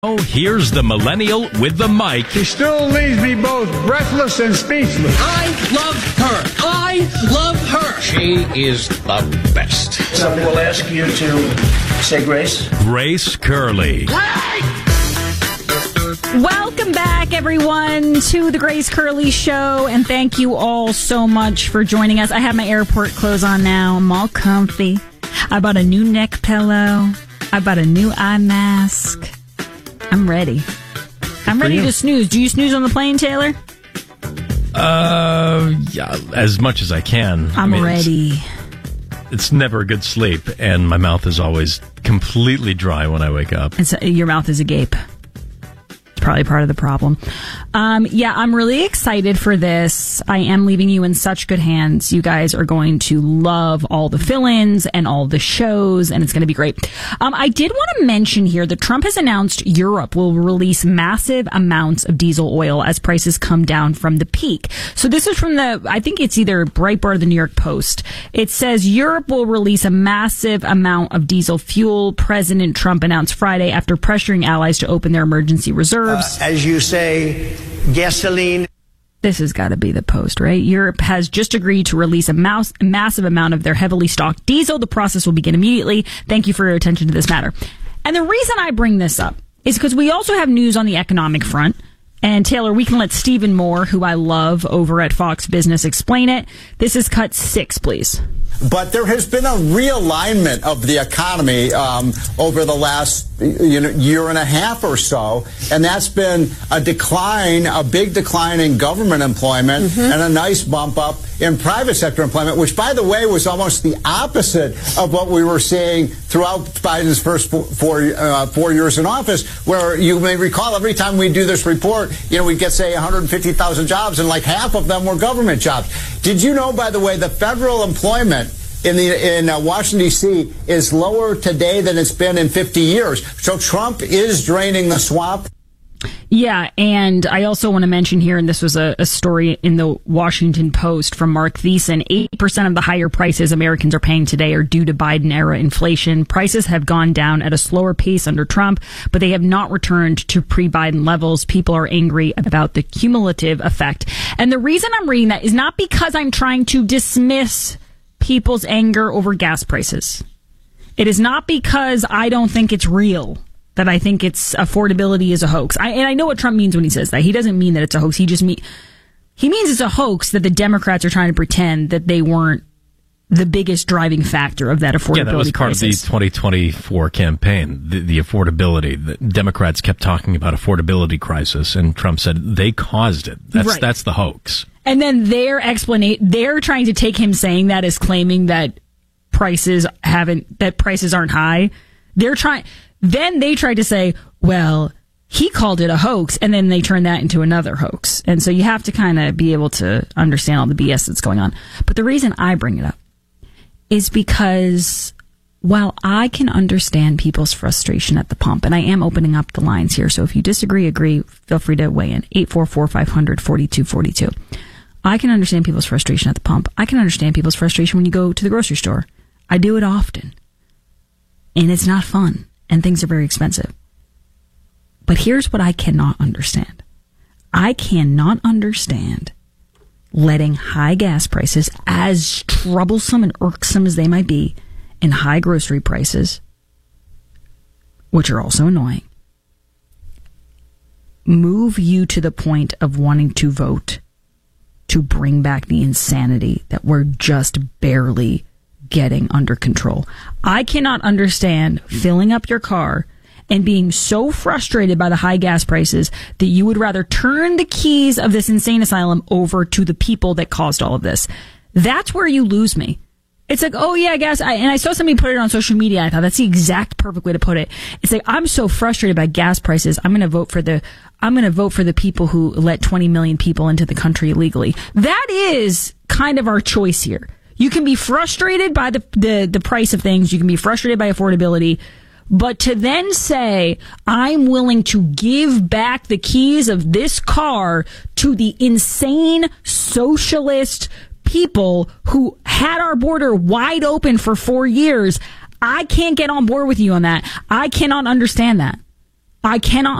Oh, here's the millennial with the mic. She still leaves me both breathless and speechless. I love her. I love her. She is the best. Somebody will ask you to say grace. Grace Curley. Welcome back, everyone, to the Grace Curley Show, and thank you all so much for joining us. I have my airport clothes on now. I'm all comfy. I bought a new neck pillow. I bought a new eye mask. I'm ready. I'm ready to snooze. Do you snooze on the plane, Taylor? Yeah, as much as I can. I'm ready. It's never a good sleep, and my mouth is always completely dry when I wake up. Your mouth is agape. Probably part of the problem. Yeah, I'm really excited for this. I am leaving you in such good hands. You guys are going to love all the fill-ins and all the shows, and it's going to be great. I did want to mention here that Trump has announced Europe will release massive amounts of diesel oil as prices come down from the peak. So this is from I think it's either Breitbart or the New York Post. It says Europe will release a massive amount of diesel fuel. President Trump announced Friday after pressuring allies to open their emergency reserves. As you say, gasoline. This has got to be the Post, right? Europe has just agreed to release a massive amount of their heavily stocked diesel. The process will begin immediately. Thank you for your attention to this matter. And the reason I bring this up is because we also have news on the economic front. And Taylor, we can let Stephen Moore, who I love over at Fox Business, explain it. This is cut 6, please. But there has been a realignment of the economy over the last year and a half or so, and that's been a big decline in government employment and a nice bump up in private sector employment, which, by the way, was almost the opposite of what we were seeing throughout Biden's first 4 years in office, where you may recall every time we do this report, we get, say, 150,000 jobs, and like half of them were government jobs. Did you know, by the way, the federal employment in Washington, D.C. is lower today than it's been in 50 years. So Trump is draining the swamp. Yeah, and I also want to mention here, and this was a story in the Washington Post from Mark Thiessen, 80% of the higher prices Americans are paying today are due to Biden-era inflation. Prices have gone down at a slower pace under Trump, but they have not returned to pre-Biden levels. People are angry about the cumulative effect. And the reason I'm reading that is not because I'm trying to dismiss people's anger over gas prices. It is not because I don't think it's real that I think it's affordability is a hoax. And I know what Trump means when he says that. He doesn't mean that it's a hoax. He means it's a hoax that the Democrats are trying to pretend that they weren't the biggest driving factor of that affordability crisis. Yeah, that was part of the 2024 campaign, the affordability. The Democrats kept talking about affordability crisis, and Trump said they caused it. That's the hoax. And then they're trying to take him saying that as claiming that prices aren't high. Then they tried to say, well, he called it a hoax, and then they turned that into another hoax. And so you have to kind of be able to understand all the BS that's going on. But the reason I bring it up is because while I can understand people's frustration at the pump, and I am opening up the lines here, so if you disagree, agree, feel free to weigh in. 844-500-4242. I can understand people's frustration at the pump. I can understand people's frustration when you go to the grocery store. I do it often. And it's not fun. And things are very expensive. But here's what I cannot understand. I cannot understand letting high gas prices, as troublesome and irksome as they might be, and high grocery prices, which are also annoying, move you to the point of wanting to vote to bring back the insanity that we're just barely getting under control. I cannot understand filling up your car and being so frustrated by the high gas prices that you would rather turn the keys of this insane asylum over to the people that caused all of this. That's where you lose me. It's like, oh yeah, gas. And I saw somebody put it on social media. I thought that's the exact perfect way to put it. It's like, I'm so frustrated by gas prices. I'm going to vote for the people who let 20 million people into the country illegally. That is kind of our choice here. You can be frustrated by the price of things. You can be frustrated by affordability. But to then say, I'm willing to give back the keys of this car to the insane socialist people who had our border wide open for 4 years, I can't get on board with you on that. I cannot understand that. I cannot